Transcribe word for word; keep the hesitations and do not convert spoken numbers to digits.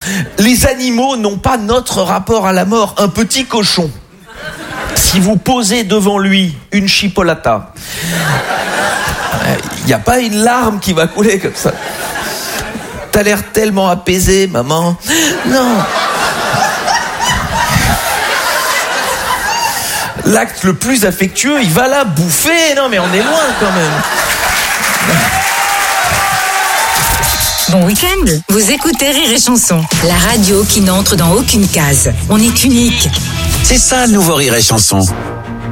Les animaux n'ont pas notre rapport à la mort. Un petit cochon, si vous posez devant lui une chipolata, il n'y a pas une larme qui va couler comme ça. T'as l'air tellement apaisé, maman. Non. L'acte le plus affectueux, il va la bouffer. Non, mais on est loin quand même. Bon week-end. Vous écoutez Rire et Chanson, la radio qui n'entre dans aucune case. On est unique. C'est ça le nouveau Rire et Chanson.